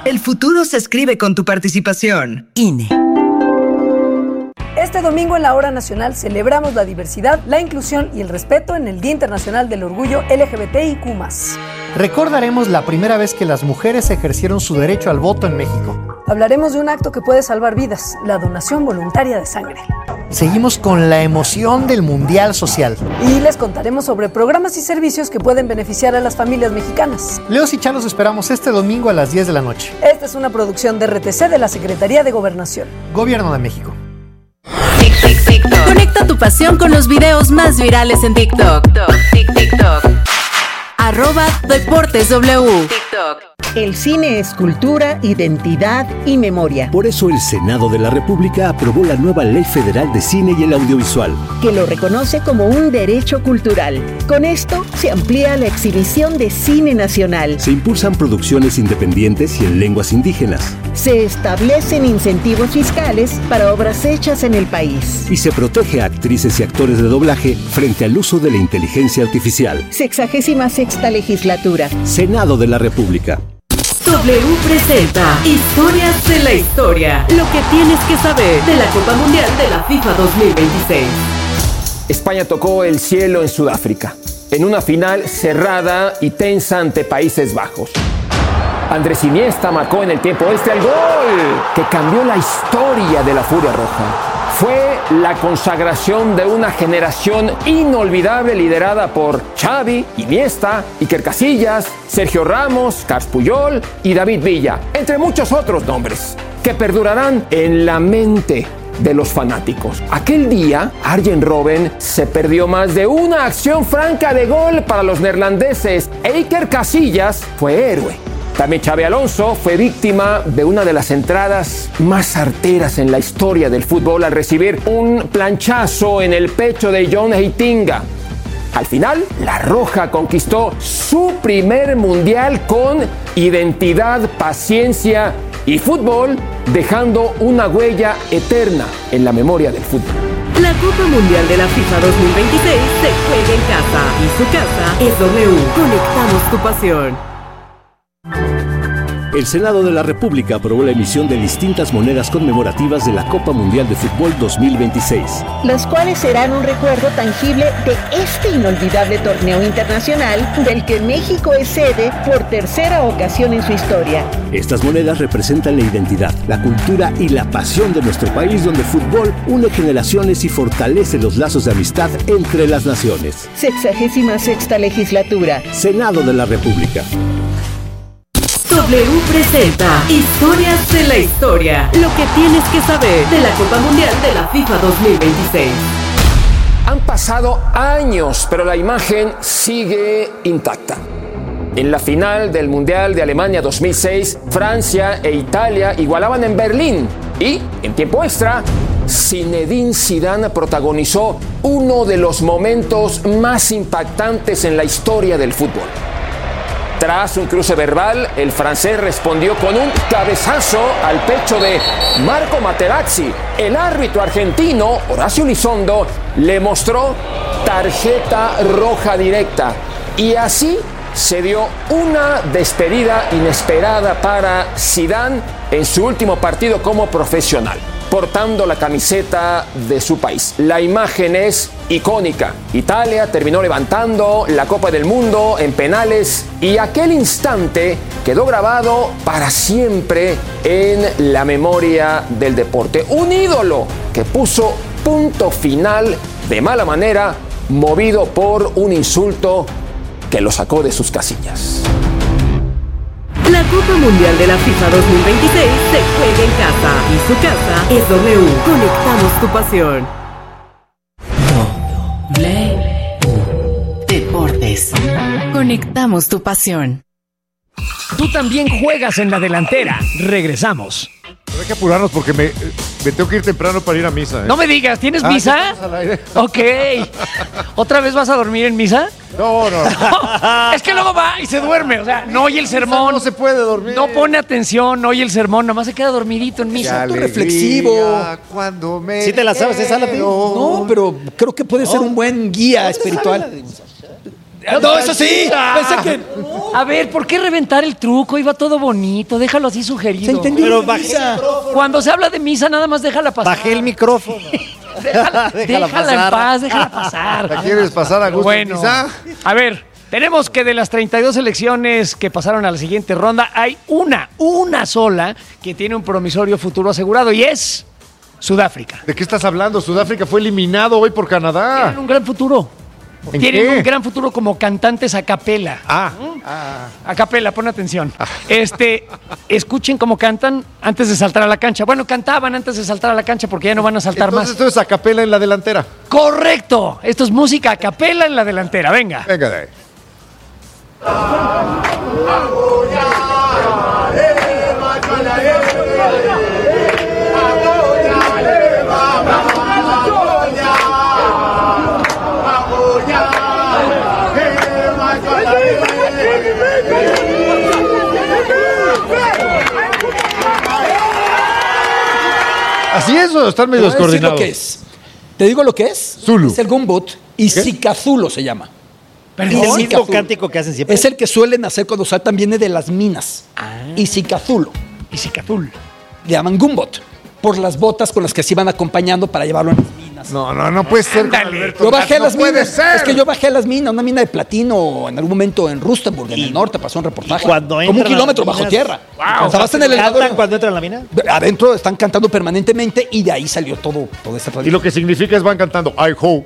El futuro se escribe con tu participación. INE. Este domingo en la Hora Nacional celebramos la diversidad, la inclusión y el respeto en el Día Internacional del Orgullo LGBTIQ+. Recordaremos la primera vez que las mujeres ejercieron su derecho al voto en México. Hablaremos de un acto que puede salvar vidas, la donación voluntaria de sangre. Seguimos con la emoción del Mundial Social. Y les contaremos sobre programas y servicios que pueden beneficiar a las familias mexicanas. Leos y Chá los esperamos este domingo a las 10 de la noche. Esta es una producción de RTC de la Secretaría de Gobernación. Gobierno de México. TikTok. Conecta tu pasión con los videos más virales en TikTok. TikTok. @DeportesW. TikTok. El cine es cultura, identidad y memoria. Por eso el Senado de la República aprobó la nueva Ley Federal de Cine y el Audiovisual, que lo reconoce como un derecho cultural. Con esto se amplía la exhibición de cine nacional. Se impulsan producciones independientes y en lenguas indígenas. Se establecen incentivos fiscales para obras hechas en el país. Y se protege a actrices y actores de doblaje frente al uso de la inteligencia artificial. 66ª Legislatura. Senado de la República. W presenta Historias de la Historia. Lo que tienes que saber de la Copa Mundial de la FIFA 2026. España tocó el cielo en Sudáfrica, en una final cerrada y tensa ante Países Bajos. Andrés Iniesta marcó en el tiempo extra el gol que cambió la historia de la Furia Roja. Fue la consagración de una generación inolvidable liderada por Xavi, Iniesta, Iker Casillas, Sergio Ramos, Carles Puyol y David Villa, entre muchos otros nombres, que perdurarán en la mente de los fanáticos. Aquel día, Arjen Robben se perdió más de una acción franca de gol para los neerlandeses e Iker Casillas fue héroe. También Xabi Alonso fue víctima de una de las entradas más certeras en la historia del fútbol al recibir un planchazo en el pecho de John Heitinga. Al final, la Roja conquistó su primer mundial con identidad, paciencia y fútbol, dejando una huella eterna en la memoria del fútbol. La Copa Mundial de la FIFA 2026 se juega en casa y su casa es W. Conectamos tu pasión. El Senado de la República aprobó la emisión de distintas monedas conmemorativas de la Copa Mundial de Fútbol 2026. Las cuales serán un recuerdo tangible de este inolvidable torneo internacional del que México es sede por tercera ocasión en su historia. Estas monedas representan la identidad, la cultura y la pasión de nuestro país, donde el fútbol une generaciones y fortalece los lazos de amistad entre las naciones. 66ª Legislatura. Senado de la República. W presenta Historias de la Historia. Lo que tienes que saber de la Copa Mundial de la FIFA 2026. Han pasado años, pero la imagen sigue intacta. En la final del Mundial de Alemania 2006, Francia e Italia igualaban en Berlín. Y, en tiempo extra, Zinedine Zidane protagonizó uno de los momentos más impactantes en la historia del fútbol. Tras un cruce verbal, el francés respondió con un cabezazo al pecho de Marco Materazzi. El árbitro argentino, Horacio Elizondo, le mostró tarjeta roja directa. Y así se dio una despedida inesperada para Zidane en su último partido como profesional, portando la camiseta de su país. La imagen es icónica. Italia terminó levantando la Copa del Mundo en penales y aquel instante quedó grabado para siempre en la memoria del deporte. Un ídolo que puso punto final de mala manera, movido por un insulto que lo sacó de sus casillas. La Copa Mundial de la FIFA 2026 se juega en casa y su casa es W. Conectamos tu pasión. Deportes. Conectamos tu pasión. Tú también juegas en la delantera. Regresamos. Hay que apurarnos porque me tengo que ir temprano para ir a misa. No me digas, ¿tienes misa? Ok. ¿Otra vez vas a dormir en misa? No. Es que luego va y se duerme. O sea, no oye el sermón. No se puede dormir. No pone atención, no oye el sermón. Nomás se queda dormidito en misa. Tú reflexivo. Cuando me ¿Sí te la sabes esa, Lapi? No, pero creo que puede ser un buen guía espiritual. No, eso sí. Pensé que... A ver, ¿por qué reventar el truco? Iba todo bonito, déjalo así sugerido. Se entendió. Pero bajé el micrófono. Cuando se habla de misa, nada más déjala pasar. Bajé el micrófono. Déjala en paz, déjala pasar. ¿La quieres pasar a gusto? Bueno, Quizá? a ver, tenemos que de las 32 selecciones que pasaron a la siguiente ronda, hay una sola que tiene un promisorio futuro asegurado y es Sudáfrica. ¿De qué estás hablando? Sudáfrica fue eliminado hoy por Canadá. Tienen un gran futuro. ¿En Tienen qué? un gran futuro como cantantes a capela. A capela, pon atención. Escuchen cómo cantan antes de saltar a la cancha. Bueno, cantaban antes de saltar a la cancha porque ya no van a saltar Entonces, más. esto es a capela en la delantera. ¡Correcto! Esto es música a capela en la delantera. Venga. Venga de ahí. Así es, o están medio descoordinados. Lo que es. ¿Te digo lo que es? Zulu. Es el gumbut y Zikazulo se llama. ¿Es el mismo cántico que hacen siempre? Es el que suelen hacer cuando saltan, viene de las minas. Y Zikazulo. Y Zikazul. Le llaman gumbot. Por las botas con las que se iban acompañando para llevarlo a las minas. No puede ser. Ándale. Yo bajé a las puede minas. ser. Es que yo bajé a las minas, una mina de platino en algún momento en Rustenburg, en el norte, pasó un reportaje. Cuando como un entran kilómetro a las bajo minas, tierra. Wow. Estabas en el ¿Cantan elevador. cuando entran a la mina? Adentro están cantando permanentemente y de ahí salió toda esta Y tradición. lo que significa es van cantando I hope,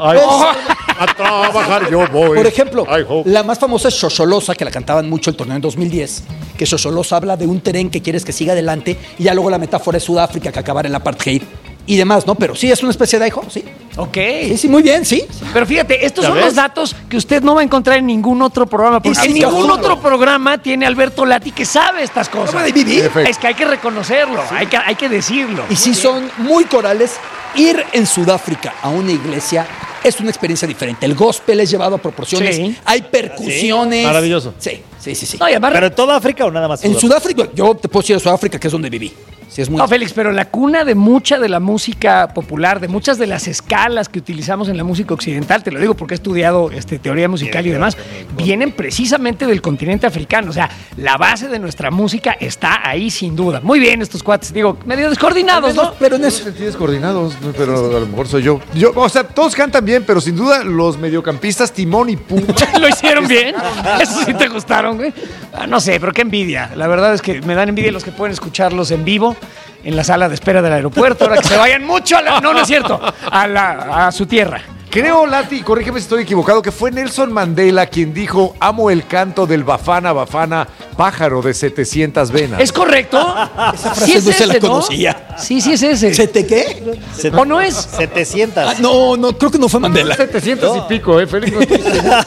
a trabajar yo voy. Por ejemplo, I hope. la más famosa es Xoxolosa, que la cantaban mucho el torneo en 2010, que Xoxolosa habla de un tren que quieres que siga adelante y ya luego la metáfora es Sudáfrica, que acabar en la apartheid y demás, ¿no? Pero sí, es una especie de hijo, sí. Ok. Sí, muy bien, sí. Pero fíjate, estos ¿Ya son ves? los datos que usted no va a encontrar en ningún otro programa, porque Y en ningún Zikazulo. otro programa tiene Alberto Lati que sabe estas cosas. Acaba de vivir. Perfecto. Es que hay que reconocerlo, hay que decirlo. Y sí son muy corales. Ir en Sudáfrica a una iglesia es una experiencia diferente. El gospel es llevado a proporciones. Sí. Hay percusiones. Sí, maravilloso. Sí. No, y además- ¿Pero en toda África o nada más? En Sudáfrica, yo te puedo decir a Sudáfrica, que es donde viví. Sí, es muy... No, Félix, pero la cuna de mucha de la música popular, de muchas de las escalas que utilizamos en la música occidental, te lo digo porque he estudiado teoría musical y demás, vienen precisamente del continente africano. O sea, la base de nuestra música está ahí sin duda. Muy bien estos cuates, digo, medio descoordinados, ¿no? Pero en No eso... sentí descoordinados, pero a lo mejor soy yo. O sea, todos cantan bien, pero sin duda los mediocampistas Timón y Pumba. ¿Lo hicieron bien? ¿Eso sí te gustaron, güey? No sé, pero qué envidia. La verdad es que me dan envidia los que pueden escucharlos en vivo en la sala de espera del aeropuerto, ahora que se vayan mucho a la... No es cierto, a su tierra. Creo, Lati, corrígeme si estoy equivocado, que fue Nelson Mandela quien dijo: amo el canto del Bafana Bafana, pájaro de 700 venas. ¿Es correcto? Esa frase no se la conocía. Sí es ese. ¿Se te qué? ¿O no es? 700. No, creo que no fue Mandela. 700 y pico, Félix. No estoy seguro.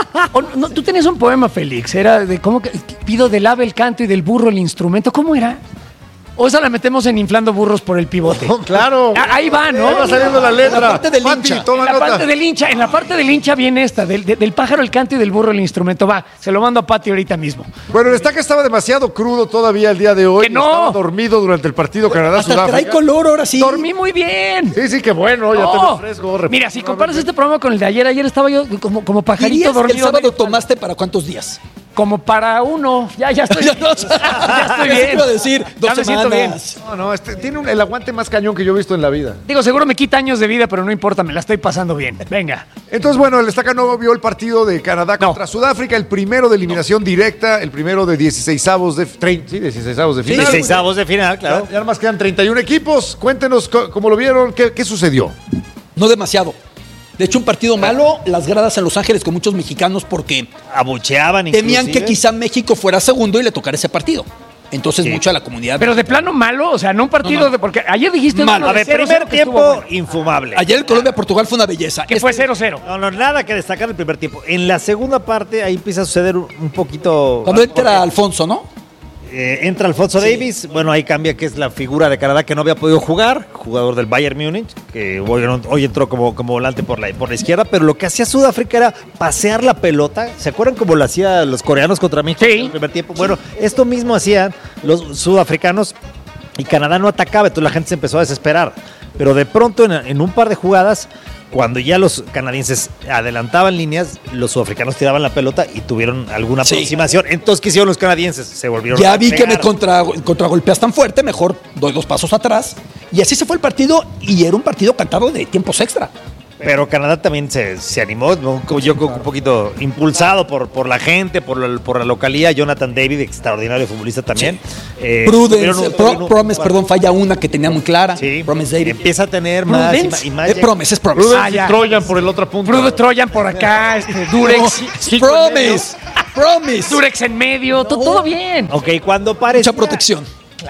Tú tenías un poema, Félix, era de cómo que pido del ave el canto y del burro el instrumento. ¿Cómo era? ¿O esa la metemos en inflando burros por el pivote? Claro. Ahí va, ¿no? Ahí va saliendo la letra. En la parte del Pati, hincha. toma En la nota. parte del hincha viene esta, del pájaro el canto y del burro el instrumento. Va, se lo mando a Pati ahorita mismo. Bueno, el Estaca estaba demasiado crudo todavía el día de hoy. ¡Que no! Estaba dormido durante el partido Hasta Canadá-Sudáfrica. trae color ahora sí. Dormí muy bien. Sí, qué bueno, ya te No. ves fresco. Mira, si comparas este programa con el de ayer estaba yo como pajarito ¿Dirías que dormido. el sábado medio- tomaste para cuántos días? Como para uno. Ya estoy Ya bien. Ya estoy bien. Iba a decir, Ya 2 me siento bien. semanas. No, tiene el aguante más cañón que yo he visto en la vida. Digo, seguro me quita años de vida, pero no importa, me la estoy pasando bien. Venga. Entonces, bueno, el Estaca no vio el partido de Canadá contra Sudáfrica, el primero de eliminación directa, el primero de 16avos de final. 16avos de final, claro. Ya nada más quedan 31 equipos. Cuéntenos cómo lo vieron, qué sucedió. No demasiado. De hecho, un partido malo, las gradas en Los Ángeles con muchos mexicanos porque Abucheaban temían inclusive. que quizá México fuera segundo y le tocara ese partido. Entonces, mucha de la comunidad. Pero de plano malo, o sea, no un partido No. de... Porque ayer dijiste... Malo. uno A ver, de 0-0 primer que estuvo tiempo, bueno. infumable. Ayer el Colombia-Portugal fue una belleza. Que fue 0-0. No, nada que destacar el primer tiempo. En la segunda parte, ahí empieza a suceder un poquito... Cuando entra Alfonso, ¿no? Entra Alfonso Davis, bueno, ahí cambia que es la figura de Canadá que no había podido jugar, jugador del Bayern Múnich, que hoy entró como volante por la izquierda, pero lo que hacía Sudáfrica era pasear la pelota. ¿Se acuerdan cómo lo hacían los coreanos contra México en el primer tiempo? Bueno, esto mismo hacían los sudafricanos y Canadá no atacaba, entonces la gente se empezó a desesperar. Pero de pronto en un par de jugadas cuando ya los canadienses adelantaban líneas, los sudafricanos tiraban la pelota y tuvieron alguna aproximación. Entonces, ¿qué hicieron los canadienses? Se volvieron Ya a vi pegar. que me contragolpeas tan fuerte, mejor doy 2 pasos atrás. Y así se fue el partido y era un partido cantado de tiempos extra. Pero Canadá también se animó, ¿no? Yo creo que un poquito impulsado por la gente, por la localía. Jonathan David, extraordinario futbolista también. Promise, falla una que tenía muy clara. Sí, Promise David. empieza a tener más y más. Promise. Prudence y Troyan por el otro punto. Prudence Troyan por acá, Durex. Promise. Durex en medio, todo bien. Ok, cuando parecía... Mucha protección.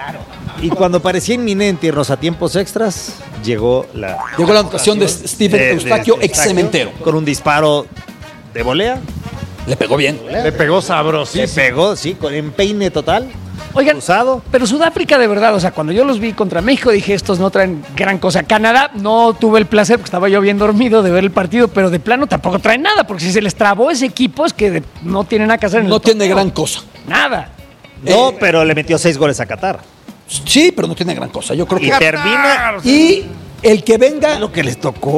Y cuando parecía inminente irnos a tiempos extras, llegó la anotación de Steven Eustaquio, ex Cementero. Con un disparo de volea. Le pegó bien. Le pegó sabrosísimo. Le pegó, sí, con empeine total. Oigan, cruzado. Pero Sudáfrica de verdad, o sea, cuando yo los vi contra México dije, estos no traen gran cosa. Canadá no tuve el placer, porque estaba yo bien dormido de ver el partido, pero de plano tampoco traen nada, porque si se les trabó ese equipo es que no tienen nada que hacer en No tiene gran cosa. Nada. No, pero le metió 6 goles a Qatar. Sí, pero no tiene gran cosa. Yo creo que... Y termina... Y el que venga... Lo que les tocó.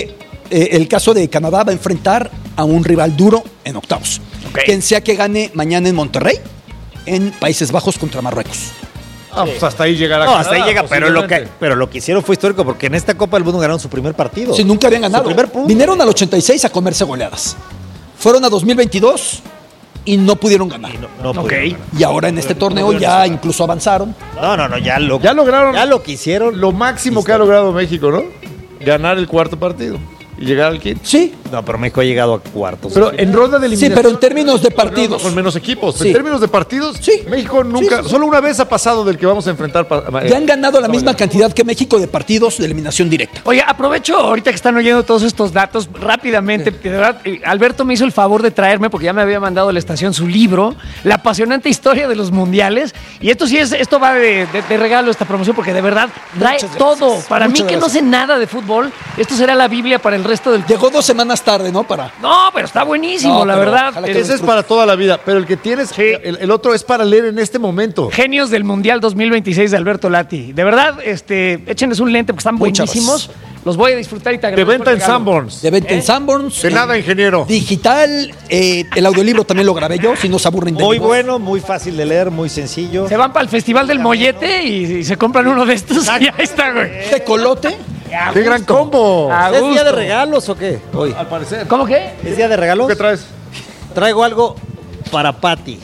El caso de Canadá va a enfrentar a un rival duro en octavos. Okay. Quien sea que gane mañana en Monterrey, en Países Bajos contra Marruecos. Pues hasta ahí llegará. No, hasta ahí llega, pero lo que hicieron fue histórico porque en esta Copa del Mundo ganaron su primer partido. Sí, nunca habían ganado. Su primer punto. Vinieron al 86 a comerse goleadas. Fueron a 2022 y no pudieron ganar. No pudieron ganar. Y ahora en este torneo ya incluso avanzaron. No, ya lograron. Ya lo que hicieron. Lo máximo que ha logrado México, ¿no? Ganar el cuarto partido y llegar al quinto. Sí. No, pero México ha llegado a cuartos. Pero en ronda de eliminación. Sí, pero en términos de partidos. Con menos equipos. Sí. En términos de partidos, Sí. México nunca, solo una vez ha pasado del que vamos a enfrentar. Ya han ganado la misma cantidad que México de partidos de eliminación directa. Oye, aprovecho ahorita que están oyendo todos estos datos rápidamente. De verdad, Alberto me hizo el favor de traerme, porque ya me había mandado a la estación su libro, La apasionante historia de los mundiales. Y esto va de regalo, esta promoción, porque de verdad trae todo. Para mí, que no sé nada de fútbol, esto será la Biblia para el resto del... Llegó 2 semanas tarde, ¿no? No, pero está buenísimo, la verdad. Ese es para toda la vida, pero el que tienes, el otro es para leer en este momento. Genios del Mundial 2026 de Alberto Lati. De verdad, échenles un lente porque están buenísimos. Los voy a disfrutar y te De agradezco. venta en Sanborns. De venta en Sanborns. De nada, ingeniero. Digital. El audiolibro también lo grabé yo, si no se aburren de Muy mi voz. bueno, muy fácil de leer, muy sencillo. Se van para el Festival del Mollete y se compran uno de estos y ahí está, güey. Tecolote. ¡Qué gran combo! A ¿Es día gusto. de regalos o qué? Hoy. Al parecer. ¿Cómo qué? ¿Es día de regalos? ¿Qué traes? Traigo algo para Patty.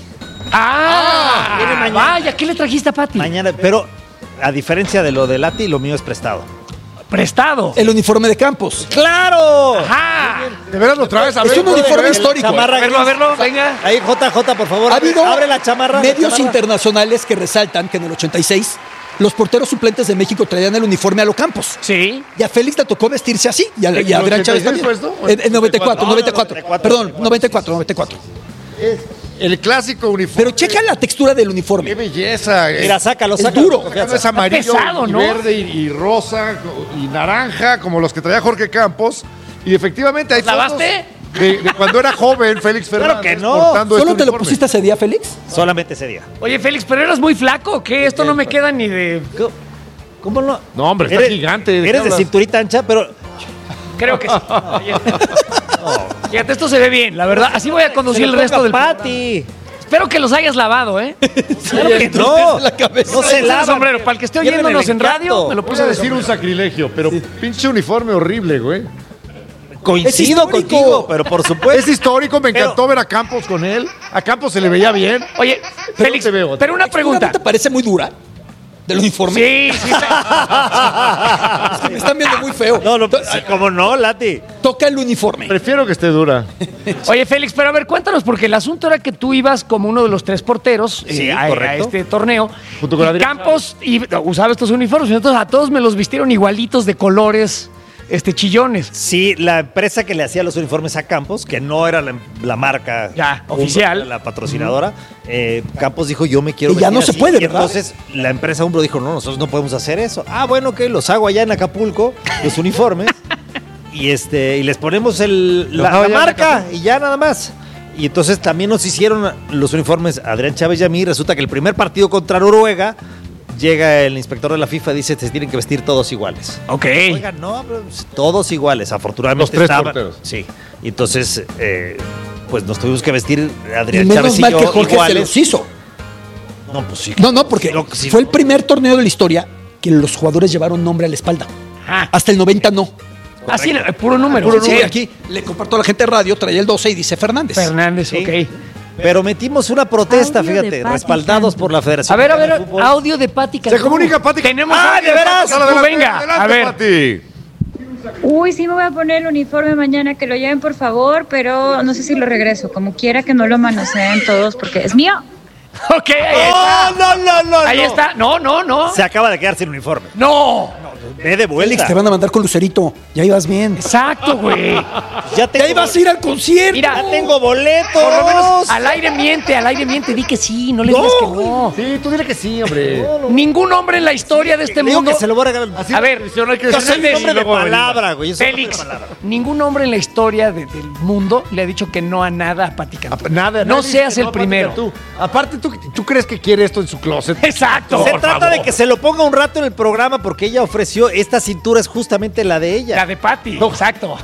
¡Ah! mañana. Vaya, ¿qué le trajiste a Pati? Mañana, pero a diferencia de lo de Lati, lo mío es prestado. Prestado. El uniforme de Campos. ¡Claro! Ajá. ¿De veras lo traes? A Es ver, un uniforme histórico. Chamarra A verlo, venga. Ahí, JJ, por favor. Ha habido abre la chamarra. medios internacionales que resaltan que en el 86 los porteros suplentes de México traían el uniforme a lo Campos. Sí. Y a Félix le tocó vestirse así. Y a ¿En Adrián Chávez 86 también. fue esto? En 94, No, 94. Perdón, 94. El clásico uniforme. Pero checa la textura del uniforme. ¡Qué belleza! Mira, sácalo, Es sácalo. duro. con No es confianza. amarillo, pesado, y ¿no? verde y rosa y naranja, como los que traía Jorge Campos. Y efectivamente hay ¿Lavaste? fotos de cuando era joven Félix Fernández. Claro que no. portando ¿Solo este te lo uniforme. pusiste ese día, Félix? Solamente ese día. Oye, Félix, pero eras muy flaco, ¿qué? Esto no me queda ni de... ¿Cómo no? No, hombre, está gigante. ¿De qué Eres de hablas? cinturita ancha, pero Creo que sí. Fíjate, esto se ve bien, la verdad. Así voy a conducir el resto del... Patty. Espero que los hayas lavado, ¿eh? Claro que no. La cabeza. No se El lava. sombrero, para el que esté Pierden el oyéndonos en encanto. radio, me lo puse Puse a a decir un sacrilegio, pero pinche uniforme horrible, güey. Coincido histórico. contigo, pero por supuesto. Es histórico, me encantó ver a Campos con él. A Campos se le veía bien. Oye, Félix, te veo. pero una pregunta. ¿Te parece muy dura? ¿Del uniforme? Sí, sí. Es que me están viendo muy feo. No, ¿cómo no, Lati? Toca el uniforme. Prefiero que esté dura. Oye, Félix, pero a ver, cuéntanos, porque el asunto era que tú ibas como uno de los 3 porteros Sí, a correcto. este torneo. Junto con y Adrián Campos usaba estos uniformes, entonces a todos me los vistieron igualitos de colores chillones. Sí, la empresa que le hacía los uniformes a Campos, que no era la marca Ya, oficial. Umbro, la patrocinadora, Campos dijo, yo me quiero Y ya vestir no se así. puede, Y ¿verdad? entonces la empresa Umbro dijo, no, nosotros no podemos hacer eso. Ah, bueno, ok, los hago allá en Acapulco, los uniformes, y les ponemos la hago allá en marca Acapulco. y ya nada más. Y entonces también nos hicieron los uniformes a Adrián Chávez y a mí. Resulta que el primer partido contra Noruega llega el inspector de la FIFA y dice, se tienen que vestir todos iguales. Ok. Oigan, no, todos iguales. Afortunadamente Los 3 porteros. Sí. Y entonces, pues nos tuvimos que vestir Adrián Y menos Chávez y mal yo que Jorge se iguales. los hizo. No, pues sí. No, porque Sí. fue el primer torneo de la historia que los jugadores llevaron nombre a la espalda. Ah. Hasta el 90 no. Así, puro número. Sí, aquí le comparto a la gente de radio, traía el 12 y dice Fernández. Fernández, Sí. ok. Pero metimos una protesta, Audio de fíjate, Pati respaldados Cantú. por la Federación A ver, Mexicana de Fútbol. audio de Pati Cantú. Se comunica Pati. Tenemos ¡Ah, audio de veras! Pati Cantú. Venga, a ver. Pati. Uy, sí me voy a poner el uniforme mañana, que lo lleven por favor, pero no sé si lo regreso. Como quiera que no lo manoseen todos porque es mío. Ok, ahí está. No. Ahí está. No. Se acaba de quedar sin uniforme. No. Ve de vuelta. Félix, te van a mandar con Lucerito. Ya ibas bien. Exacto, güey. Ya ibas a ir al concierto. Mira, Ya tengo boletos. por lo menos al aire miente. Di que sí, no le digas que no. Sí, tú dile que sí, hombre. Ningún hombre en la historia de este Digo mundo. que se lo voy a regalar. A ver, no hay que Yo soy un Fernández, hombre de luego palabra, güey. Yo soy un hombre de Félix, palabra. ningún hombre en la historia del mundo le ha dicho que no a nada a Pati Cantú. Nada, No nadie seas dice que el no, primero. Pati Cantú. Aparte, ¿tú crees que quiere esto en su closet? Exacto. Se por trata favor. de que se lo ponga un rato en el programa porque ella ofreció esta cintura es justamente la de ella. La de Pati, exacto.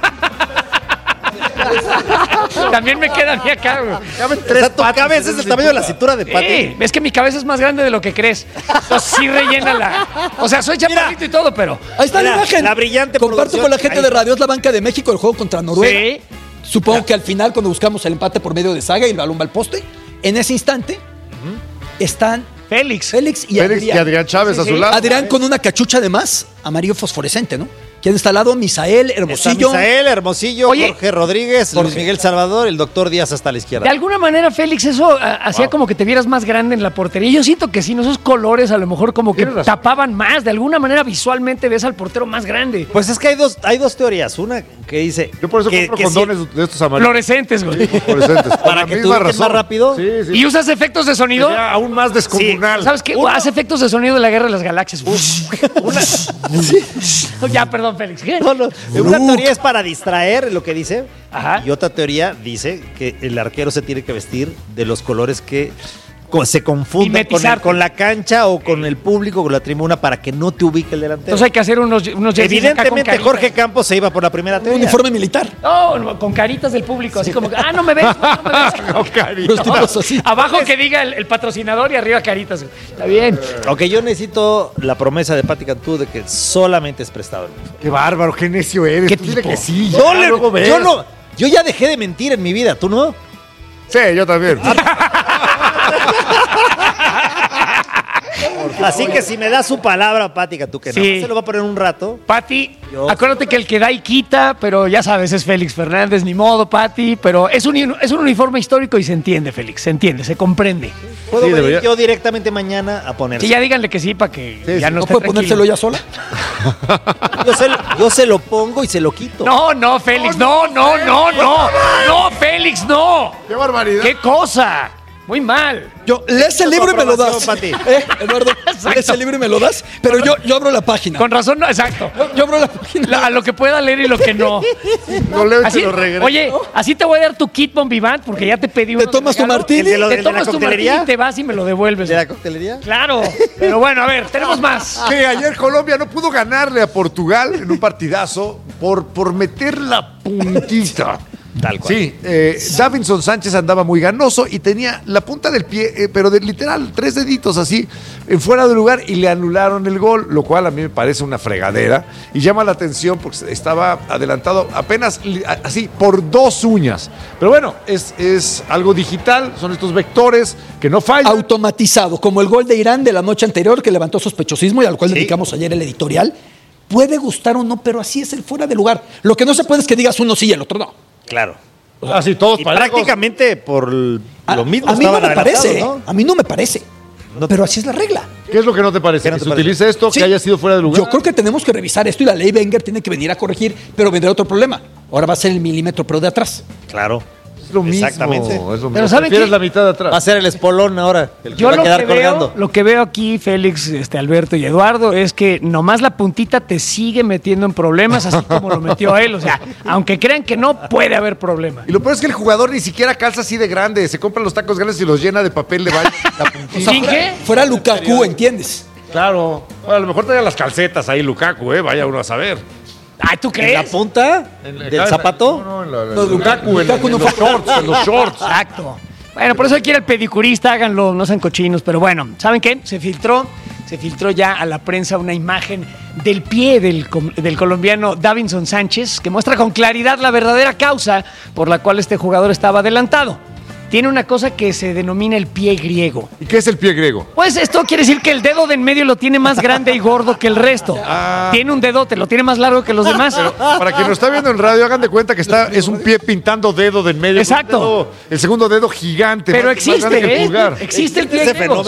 También me queda a mí acá, güey. O sea, tu cabeza es el tamaño de la cintura de Pati. Es que mi cabeza es más grande de lo que crees. Entonces sí rellena la. O sea, soy chaparrito y todo, pero. Ahí está Mira, la imagen. la brillante Comparto producción. con la gente Ahí de está. radio. Es la banca de México, el juego contra Noruega. Sí. Supongo que al final, cuando buscamos el empate por medio de Saga y el balón va al poste, en ese instante están Félix. y Félix y Adrián Chávez a su lado. Adrián con una cachucha además amarillo fosforescente, ¿no? ¿Quién está al lado? Misael, Está Hermosillo. Misael, Hermosillo, Oye. Jorge Rodríguez, Luis Miguel Salvador, el doctor Díaz hasta la izquierda. De alguna manera, Félix, eso hacía como que te vieras más grande en la portería. Yo siento que sí, ¿no? Esos colores a lo mejor como que Tienes razón. tapaban más. De alguna manera visualmente ves al portero más grande. Pues es que hay dos teorías. Una que dice Yo por eso que, compro que condones de estos amarillos. Fluorescentes, güey. Fluorescentes. Por para la que te misma ubiques más rápido. Sí, sí. ¿Y usas efectos de sonido? Sería aún más descomunal. ¿Sabes qué? Haz efectos de sonido de la Guerra de las Galaxias. Ya, perdón, Félix. ¿Qué? No. Una teoría es para distraer lo que dice. Ajá. Y otra teoría dice que el arquero se tiene que vestir de los colores que se confunden Mimetizarte. con la cancha o con el público, con la tribuna, para que no te ubique el delantero. Entonces hay que hacer unos jerseys acá con Evidentemente caritas. Jorge Campos se iba por la primera Un teoría. uniforme militar. No, con caritas del público, así como, no me ves, no me ves. Los tipos así. Abajo que diga el patrocinador y arriba caritas. Está bien. Aunque yo necesito la promesa de Pati Cantú de que solamente es prestado el uniforme. Qué bárbaro, qué necio eres. ¿Qué Tú dile tipo? que sí. Yo, ya, luego ves. yo ya dejé de mentir en mi vida, ¿tú no? Sí, yo también. Así que si me das su palabra, Pati Cantú, que Sí. no se lo va a poner un rato. Pati, Yo- acuérdate que el que da y quita, pero ya sabes, es Félix Fernández, ni modo, Pati, pero es un uniforme histórico y se entiende, Félix, se entiende, se comprende. Puedo Sí, venir debería. yo directamente mañana a ponerse. Sí, ya díganle que sí para que Sí, ya sí. no ¿No esté puede ponérselo tranquilo. ya sola? Yo se lo pongo y se lo quito. No, Félix, no, Félix, no. Qué barbaridad. ¿Qué cosa? Muy mal. Yo, lees el libro y me lo das. Pati. Eduardo, lees el libro y me lo das, pero yo abro la página. Con razón, no, exacto. Yo abro la página. A lo que pueda leer y lo que no. No leo y Así- te lo regreso. Oye, así te voy a dar tu kit Bombivant porque ya te pedí uno. ¿Te tomas tu regalo. martini? ¿El de Te el de la tomas tu coctelería? martini y te vas y me lo devuelves. ¿De la coctelería? Claro. Pero bueno, a ver, tenemos más. Que ayer Colombia no pudo ganarle a Portugal en un partidazo por meter la puntita. Tal cual. Sí, Davinson Sánchez andaba muy ganoso y tenía la punta del pie, pero de literal 3 deditos así, en fuera de lugar y le anularon el gol, lo cual a mí me parece una fregadera y llama la atención porque estaba adelantado apenas así por 2 uñas. Pero bueno, es algo digital, son estos vectores que no fallan. Automatizado, como el gol de Irán de la noche anterior que levantó sospechosismo y al cual Sí. dedicamos ayer el editorial. Puede gustar o no, pero así es el fuera de lugar. Lo que no se puede es que digas uno sí y el otro no. Claro. Así todos Y parejos. prácticamente por lo mismo A mí no estaban me parece, adelantados, ¿no? a mí no me parece. Pero así es la regla. ¿Qué es lo que no te parece? ¿Qué no ¿Que te se parece? utilice esto? Sí. ¿Que haya sido fuera de lugar? Yo creo que tenemos que revisar esto y la ley Wenger tiene que venir a corregir, pero vendrá otro problema. Ahora va a ser el milímetro pero de atrás. Claro. Es lo mismo. Exactamente. Es lo mismo. Pero ¿saben Prefieres qué? la mitad de atrás. Va a ser el espolón ahora, el que Yo va a lo quedar que, colgando. lo que veo aquí, Félix, Alberto y Eduardo, es que nomás la puntita te sigue metiendo en problemas, así como lo metió él. O sea, aunque crean que no, puede haber problema. Y lo peor es que el jugador ni siquiera calza así de grande. Se compra los tacos grandes y los llena de papel de baño. La puntita. ¿Sí qué? Fuera Lukaku, ¿entiendes? Claro. Bueno, a lo mejor traía las calcetas ahí, Lukaku, vaya uno a saber. Ay, ¿tú ¿En crees? la punta del zapato? No, en No, Lukaku, en Lukaku no los fue- shorts, en los shorts. Exacto. Bueno, por eso hay que ir al pedicurista, háganlo, no sean cochinos. Pero bueno, ¿saben qué? Se filtró ya a la prensa una imagen del pie del colombiano Davinson Sánchez, que muestra con claridad la verdadera causa por la cual este jugador estaba adelantado. Tiene una cosa que se denomina el pie griego. ¿Y qué es el pie griego? Pues esto quiere decir que el dedo de en medio lo tiene más grande y gordo que el resto. Tiene un dedote, lo tiene más largo que los demás. Para quien nos está viendo en radio, hagan de cuenta que es un pie pintando dedo de en medio. Exacto. El segundo dedo gigante. Pero más grande que el existe, pulgar. existe el pie Ese griego. fenómeno